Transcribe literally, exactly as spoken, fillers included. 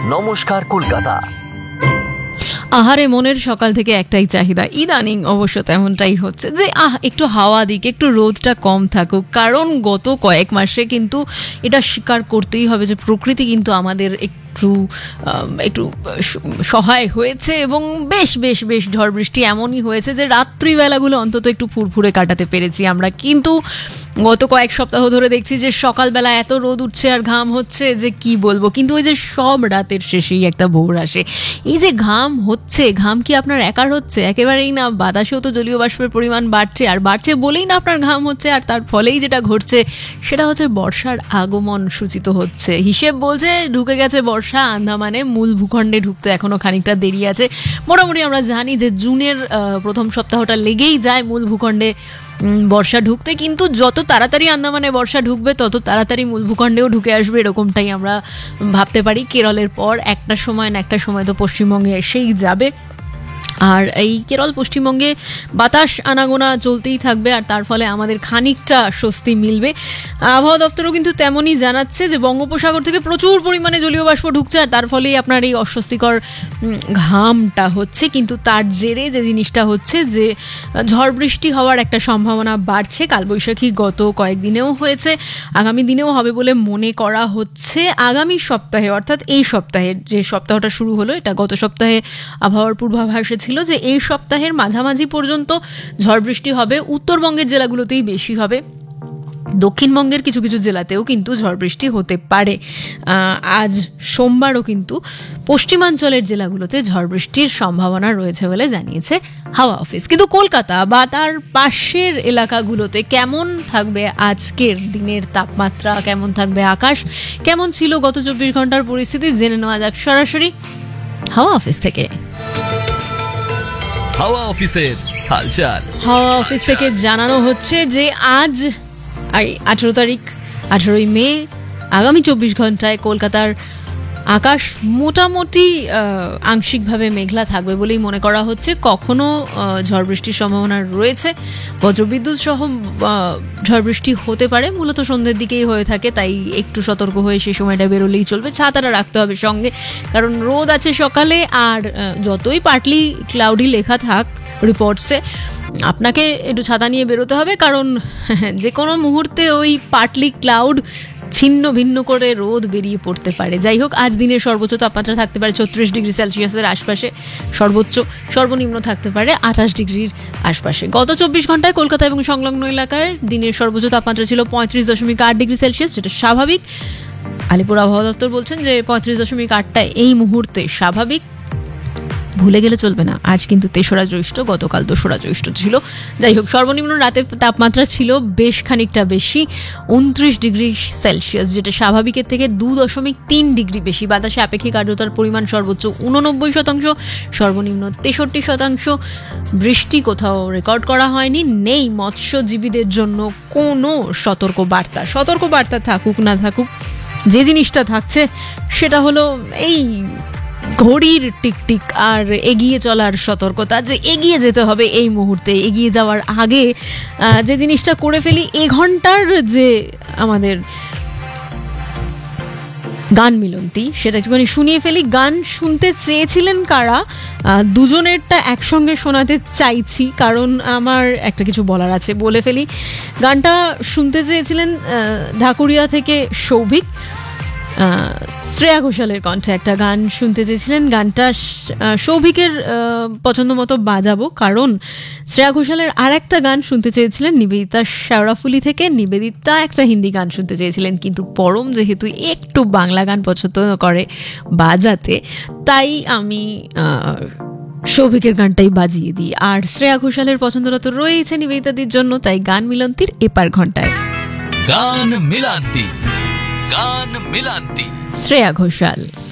নমস্কার কলকাতা। আহারে মনের সকাল থেকে একটাই চাহিদা, ইদানিং অবশ্য তেমনটাই হচ্ছে যে আহ একটু হাওয়া দিক, একটু রোদটা কম থাকুক। কারণ গত কয়েক মাসে কিন্তু এটা স্বীকার করতেই হবে যে প্রকৃতি কিন্তু আমাদের একটু একটু সহায় হয়েছে এবং বেশ বেশ বেশ ঝড় বৃষ্টি এমনই হয়েছে যে রাত্রিবেলাগুলো অন্তত একটু ফুরফুরে কাটাতে পেরেছি আমরা। কিন্তু গত কয়েক সপ্তাহ ধরে দেখছি যে সকালবেলা এত রোদ উঠছে আর ঘাম হচ্ছে যে কি বলবো। কিন্তু ওই যে সব রাতের শেষেই একটা ভোর আসে। এই যে ঘাম হচ্ছে, ঘাম কি আপনার একার হচ্ছে? একেবারেই না। বাতাসেও তো জলীয় বাষ্পের পরিমাণ বাড়ছে, আর বাড়ছে বলেই না আপনার ঘাম হচ্ছে। আর তার ফলেই যেটা ঘটছে সেটা হচ্ছে বর্ষার আগমন সূচিত হচ্ছে। হিসেব বলছে ঢুকে গেছে বর্ষা আন্দামানে, মূল ভূখণ্ডে ঢুকতে এখনো খানিকটা দেরি আছে। মোটামুটি আমরা জানি যে জুনের প্রথম সপ্তাহটা লেগেই যায় মূল ভূখণ্ডে বর্ষা ঢুকতে, কিন্তু যত তাড়াতাড়ি আন্দামানে বর্ষা ঢুকবে তত তাড়াতাড়ি মূল ভূখণ্ডেও ঢুকে আসবে, এরকমটাই আমরা ভাবতে পারি। কেরলের পর একটা সময় না একটা সময় তো পশ্চিমবঙ্গে এসেই যাবে। আর এই কেরল পশ্চিমবঙ্গে বাতাস আনাগোনা চলতেই থাকবে, আর তার ফলে আমাদের খানিকটা স্বস্তি মিলবে। আবহাওয়া দপ্তরও কিন্তু তেমনই জানাচ্ছে যে বঙ্গোপসাগর থেকে প্রচুর পরিমাণে জলীয় বাষ্প ঢুকছে, আর তার ফলেই আপনার এই অস্বস্তিকর ঘামটা হচ্ছে। কিন্তু তার জেরে যে জিনিসটা হচ্ছে যে ঝড় বৃষ্টি হওয়ার একটা সম্ভাবনা বাড়ছে। কালবৈশাখী গত কয়েকদিনেও হয়েছে, আগামী দিনেও হবে বলে মনে করা হচ্ছে। আগামী সপ্তাহে অর্থাৎ এই সপ্তাহের যে সপ্তাহটা শুরু হলো, এটা গত সপ্তাহে আবহাওয়ার পূর্বাভাসে ছিল যে এই সপ্তাহের মাঝামাঝি পর্যন্ত ঝড় বৃষ্টি হবে। উত্তরবঙ্গের জেলাগুলোতেই বেশি হবে, দক্ষিণবঙ্গের কিছু কিছু জেলাতেও কিন্তু ঝড় বৃষ্টি হতে পারে। আজ সোমবারও কিন্তু পশ্চিমাঞ্চলের জেলাগুলোতে ঝড় বৃষ্টির সম্ভাবনা রয়েছে বলে জানিয়েছে হাওয়া অফিস। কিন্তু কলকাতা বা তার পাশের এলাকাগুলোতে কেমন থাকবে আজকের দিনের তাপমাত্রা, কেমন থাকবে আকাশ, কেমন ছিল গত চব্বিশ ঘন্টার পরিস্থিতি জেনে নেওয়া যাক সরাসরি হাওয়া অফিস থেকে। হাওয়া অফিসের হালচাল। হাওয়া অফিস থেকে জানানো হচ্ছে যে আজ আঠেরো তারিখ আঠেরোই মে আগামী চব্বিশ ঘন্টায় কলকাতার আকাশ মোটামুটি আংশিকভাবে মেঘলা থাকবে বলেই মনে করা হচ্ছে। কখনো ঝড় বৃষ্টির সম্ভাবনা রয়েছে, বজ্রবিদ্যুৎ সহ ঝড় বৃষ্টি হতে পারে, মূলত সন্ধ্যের দিকেই হয়ে থাকে, তাই একটু সতর্ক হয়ে সেই সময়টা বেরোলেই চলবে। ছাতাটা রাখতে হবে সঙ্গে, কারণ রোদ আছে সকালে। আর যতই পার্টলি ক্লাউডি লেখা থাক রিপোর্টসে, আপনাকে একটু ছাতা নিয়ে বেরোতে হবে, কারণ যে কোনো মুহূর্তে ওই পার্টলি ক্লাউড ছিন্ন ভিন্ন করে রোদ বেরিয়ে পড়তে পারে। যাই হোক, আজ দিনের সর্বোচ্চ তাপমাত্রা থাকতে পারে ছত্রিশ ডিগ্রি সেলসিয়াসের আশপাশে, সর্বোচ্চ সর্বনিম্ন থাকতে পারে আঠাশ ডিগ্রির আশপাশে। গত চব্বিশ ঘন্টায় কলকাতা এবং সংলগ্ন এলাকায় দিনের সর্বোচ্চ তাপমাত্রা ছিল পঁয়ত্রিশ দশমিক আট ডিগ্রি সেলসিয়াস, যেটা স্বাভাবিক। আলিপুর আবহাওয়া দপ্তর বলছেন যে পঁয়ত্রিশ দশমিক আটটা এই মুহূর্তে স্বাভাবিক। ভুলে গেলে চলবে না, আজ কিন্তু তেসরা জ্যৈষ্ঠ, গতকাল দোসরা জ্যৈষ্ঠ ছিল। যাই হোক, সর্বনিম্ন রাতের তাপমাত্রা ছিল বেশ খানিকটা বেশি, উনত্রিশ ডিগ্রি সেলসিয়াস, যেটা স্বাভাবিকের থেকে দু দশমিক তিন ডিগ্রি বেশি। বাতাসে আপেক্ষিক আর্দ্রতার পরিমাণ সর্বোচ্চ উননব্বই শতাংশ, সর্বনিম্ন তেষট্টি শতাংশ। বৃষ্টি কোথাও রেকর্ড করা হয়নি। নেই মৎস্যজীবীদের জন্য কোনো সতর্ক বার্তা। সতর্ক বার্তা থাকুক না থাকুক, যে জিনিসটা থাকছে সেটা হলো এই ঘড়ির টিকটিক আর এগিয়ে চলার সতর্কতা, যে এগিয়ে যেতে হবে এই মুহূর্তে। এগিয়ে যাওয়ার আগে যে জিনিসটা করে ফেলি, এ ঘন্টার যে আমাদের গান মিলন্তি, সেটা একটুখানি শুনিয়ে ফেলি। গান শুনতে চেয়েছিলেন কারা? দুজনেরটা একসঙ্গে শোনাতে চাইছি, কারণ আমার একটা কিছু বলার আছে, বলে ফেলি। গানটা শুনতে চেয়েছিলেন ঢাকুরিয়া থেকে সৌভিক, শ্রেয়া ঘোষালের কণ্ঠে একটা গান শুনতে চেয়েছিলেন। গানটা সৌভিকের পছন্দ মতো বাজাবো, কারণ শ্রেয়া ঘোষালের আর একটা গান শুনতে চেয়েছিলেন নিবেদিতা শেওড়াফুলি থেকে। নিবেদিতা একটা হিন্দি গান শুনতে চেয়েছিলেন, কিন্তু পরম যেহেতু একটু বাংলা গান পছন্দ করে বাজাতে, তাই আমি সৌভিকের গানটাই বাজিয়ে দিই। আর শ্রেয়া ঘোষালের পছন্দটা তো রয়েছে নিবেদিতাদির জন্য, তাই গান মিলন্তির এপার ঘন্টায় গান মিলান্তি। গান মিলান্তি শ্রেয়া ঘোষাল।